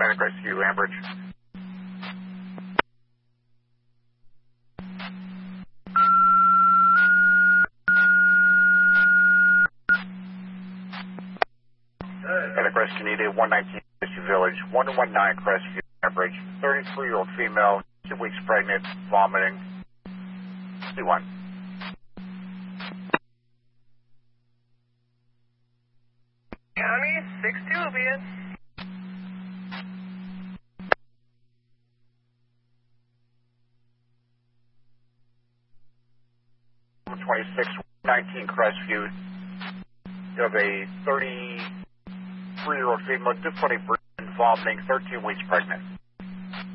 Medic Rescue, Ambridge. Medic Rescue needed 119 Rescue Village, 119 Crestview, Ambridge, 33-year-old female, 2 weeks pregnant, vomiting. 2-1. County 6-2 will be in. 2619 Crestview. You have a 33-year-old female, difficulty breathing, vomiting, 13 weeks pregnant.